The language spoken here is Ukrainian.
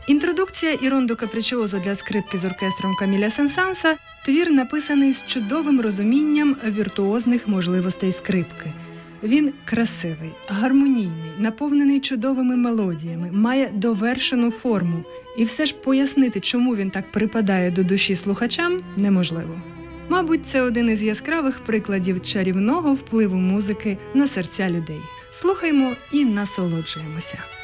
Інтродукція і рондо капричіозо для скрипки з оркестром Каміля Сен-Санса – твір, написаний з чудовим розумінням віртуозних можливостей скрипки. Він красивий, гармонійний, наповнений чудовими мелодіями, має довершену форму. І все ж пояснити, чому він так припадає до душі слухачам, неможливо. Мабуть, це один із яскравих прикладів чарівного впливу музики на серця людей. Слухаймо і насолоджуємося.